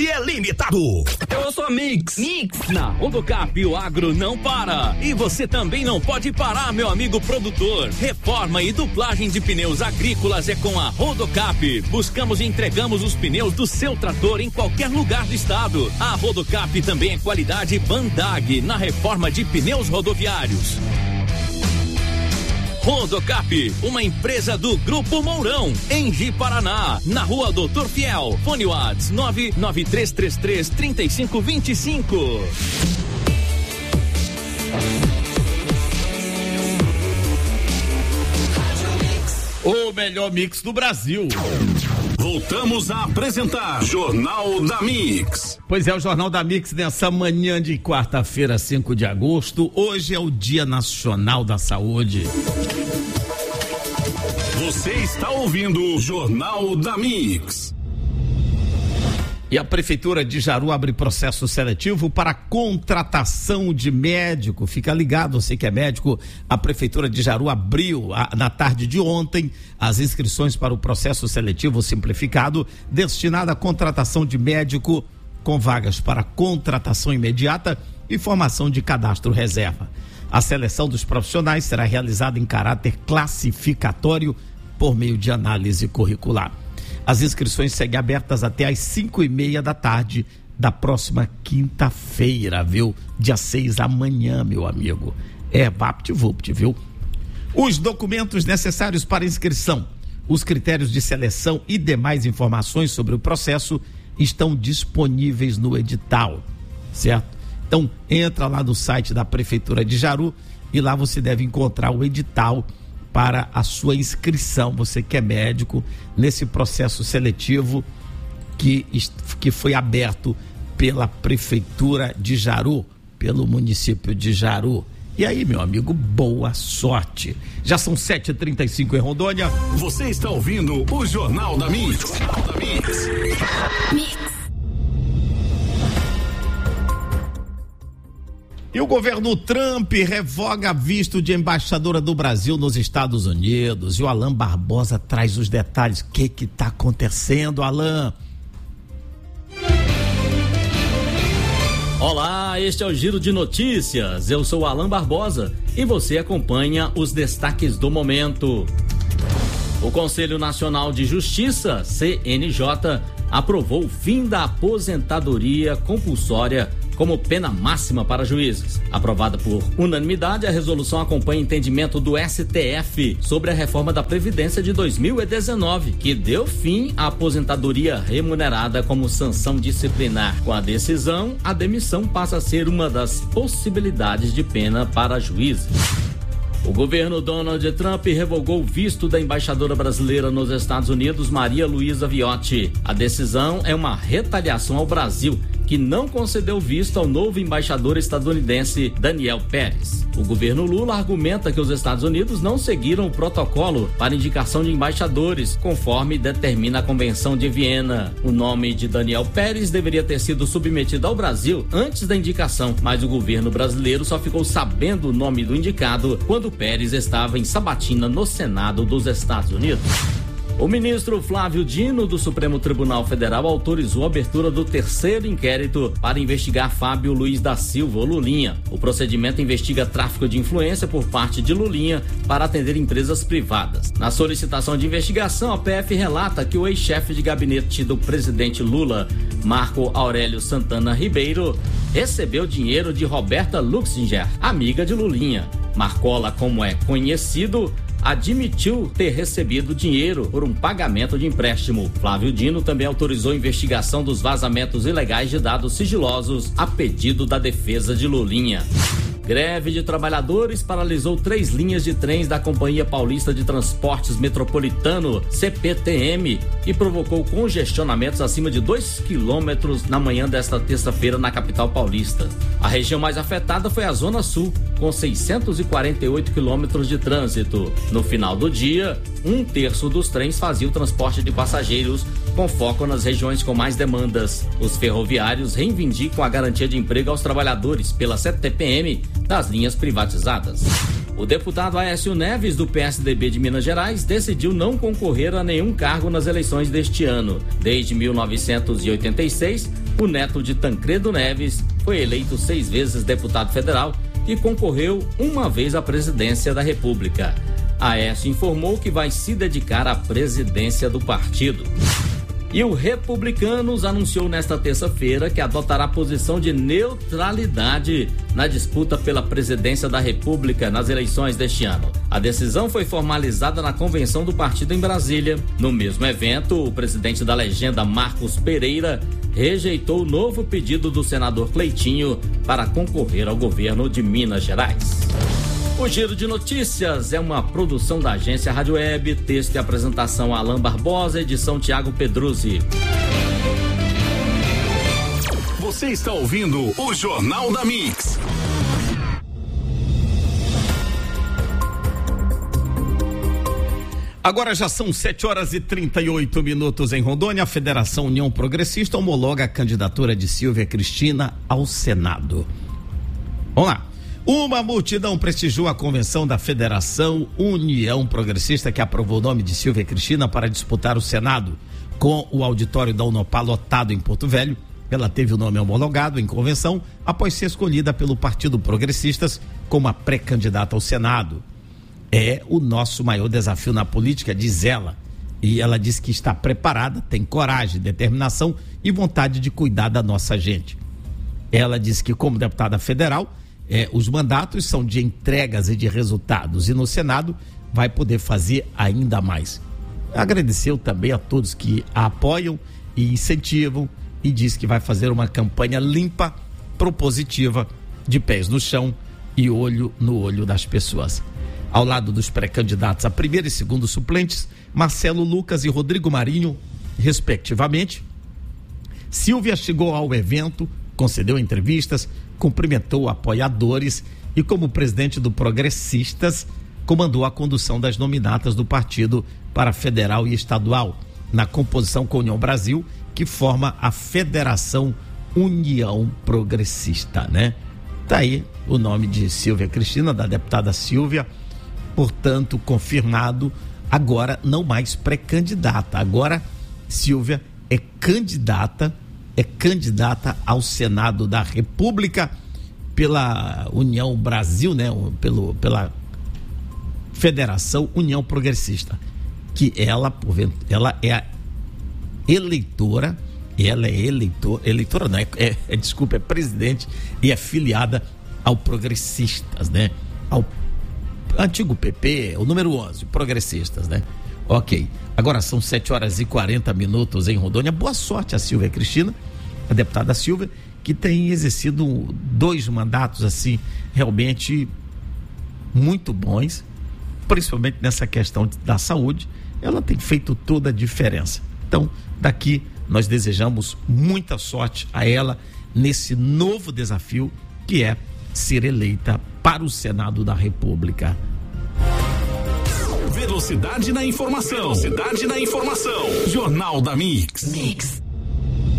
estoque é limitado. Eu sou Mix. Na Rodocap o agro não para. E você também não pode parar, meu amigo produtor. Reforma e dublagem de pneus agrícolas é com a Rodocap. Buscamos e entregamos os pneus do seu trator em qualquer lugar do estado. A Rodocap também é qualidade Bandag na reforma de pneus rodoviários. Rodocap, uma empresa do Grupo Mourão, em Ji-Paraná, na Rua Doutor Fiel. Fone Whats 993333525. O melhor mix do Brasil. Voltamos a apresentar Jornal da Mix. Pois é, o Jornal da Mix nessa manhã de quarta-feira, 5 de agosto. Hoje é o Dia Nacional da Saúde. Você está ouvindo o Jornal da Mix. E a Prefeitura de Jaru abre processo seletivo para contratação de médico. Fica ligado, você que é médico. A Prefeitura de Jaru abriu na tarde de ontem as inscrições para o processo seletivo simplificado destinado à contratação de médico com vagas para contratação imediata e formação de cadastro reserva. A seleção dos profissionais será realizada em caráter classificatório por meio de análise curricular. As inscrições seguem abertas até às 5:30 da tarde da próxima quinta-feira, viu? Dia 6, amanhã, meu amigo. É vapt-vupt, viu? Os documentos necessários para inscrição, os critérios de seleção e demais informações sobre o processo estão disponíveis no edital, certo? Então, entra lá no site da Prefeitura de Jaru e lá você deve encontrar o edital para a sua inscrição, você que é médico, nesse processo seletivo que foi aberto pela Prefeitura de Jaru, pelo município de Jaru. E aí, meu amigo, boa sorte. Já são 7h35 em Rondônia. Você está ouvindo o Jornal da Mix. E o governo Trump revoga visto de embaixadora do Brasil nos Estados Unidos. E o Alan Barbosa traz os detalhes. O que está acontecendo, Alan? Olá, este é o Giro de Notícias. Eu sou o Alan Barbosa e você acompanha os destaques do momento. O Conselho Nacional de Justiça, CNJ, aprovou o fim da aposentadoria compulsória como pena máxima para juízes. Aprovada por unanimidade, a resolução acompanha entendimento do STF sobre a reforma da Previdência de 2019, que deu fim à aposentadoria remunerada como sanção disciplinar. Com a decisão, a demissão passa a ser uma das possibilidades de pena para juízes. O governo Donald Trump revogou o visto da embaixadora brasileira nos Estados Unidos, Maria Luísa Viotti. A decisão é uma retaliação ao Brasil, que não concedeu visto ao novo embaixador estadunidense Daniel Pérez. O governo Lula argumenta que os Estados Unidos não seguiram o protocolo para indicação de embaixadores, conforme determina a Convenção de Viena. O nome de Daniel Pérez deveria ter sido submetido ao Brasil antes da indicação, mas o governo brasileiro só ficou sabendo o nome do indicado quando Pérez estava em sabatina no Senado dos Estados Unidos. O ministro Flávio Dino, do Supremo Tribunal Federal, autorizou a abertura do terceiro inquérito para investigar Fábio Luiz da Silva, ou Lulinha. O procedimento investiga tráfico de influência por parte de Lulinha para atender empresas privadas. Na solicitação de investigação, a PF relata que o ex-chefe de gabinete do presidente Lula, Marco Aurélio Santana Ribeiro, recebeu dinheiro de Roberta Luxinger, amiga de Lulinha. Marcola, como é conhecido, admitiu ter recebido dinheiro por um pagamento de empréstimo. Flávio Dino também autorizou a investigação dos vazamentos ilegais de dados sigilosos a pedido da defesa de Lulinha. Greve de trabalhadores paralisou 3 linhas de trens da Companhia Paulista de Transportes Metropolitano, CPTM, e provocou congestionamentos acima de 2 quilômetros na manhã desta terça-feira na capital paulista. A região mais afetada foi a Zona Sul, com 648 quilômetros de trânsito. No final do dia, 1/3 dos trens fazia o transporte de passageiros, com foco nas regiões com mais demandas. Os ferroviários reivindicam a garantia de emprego aos trabalhadores pela CPTM das linhas privatizadas. O deputado Aécio Neves, do PSDB de Minas Gerais, decidiu não concorrer a nenhum cargo nas eleições deste ano. Desde 1986, O neto de Tancredo Neves foi eleito 6 vezes deputado federal e concorreu uma vez à presidência da República. Aécio informou que vai se dedicar à presidência do partido. E o Republicanos anunciou nesta terça-feira que adotará posição de neutralidade na disputa pela presidência da República nas eleições deste ano. A decisão foi formalizada na convenção do partido em Brasília. No mesmo evento, o presidente da legenda, Marcos Pereira, rejeitou o novo pedido do senador Cleitinho para concorrer ao governo de Minas Gerais. O Giro de Notícias é uma produção da agência Rádio Web, texto e apresentação Alain Barbosa, edição Tiago Pedruzzi. Você está ouvindo o Jornal da Mix. Agora já são 7h38 em Rondônia. A Federação União Progressista homologa a candidatura de Silvia Cristina ao Senado. Vamos lá. Uma multidão prestigiou a convenção da Federação União Progressista, que aprovou o nome de Silvia Cristina para disputar o Senado. Com o auditório da Unopar lotado em Porto Velho, ela teve o nome homologado em convenção após ser escolhida pelo Partido Progressistas como a pré-candidata ao Senado. É o nosso maior desafio na política, diz ela. E ela diz que está preparada, tem coragem, determinação e vontade de cuidar da nossa gente. Ela diz que, como deputada federal, os mandatos são de entregas e de resultados, e no Senado vai poder fazer ainda mais. Agradeceu também a todos que a apoiam e incentivam, e diz que vai fazer uma campanha limpa, propositiva, de pés no chão e olho no olho das pessoas. Ao lado dos pré-candidatos a primeiro e segundo suplentes, Marcelo Lucas e Rodrigo Marinho, respectivamente. Silvia chegou ao evento, concedeu entrevistas, cumprimentou apoiadores e, como presidente do Progressistas, comandou a condução das nominatas do partido para federal e estadual, na composição com a União Brasil, que forma a Federação União Progressista, né? Tá aí o nome de Silvia Cristina, da deputada Silvia, portanto, confirmado, agora não mais pré-candidata, agora Silvia é candidata ao Senado da República pela União Brasil, né? Pela Federação União Progressista, que ela é a eleitora, é presidente e é filiada ao Progressistas, né? Ao antigo PP, o número 11, Progressistas, né? Ok, agora são 7h40 em Rondônia. Boa sorte a Silvia Cristina, a deputada Silvia, que tem exercido 2 mandatos assim realmente muito bons, principalmente nessa questão da saúde. Ela tem feito toda a diferença. Então, daqui nós desejamos muita sorte a ela nesse novo desafio que é ser eleita para o Senado da República. Velocidade na informação. Jornal da Mix.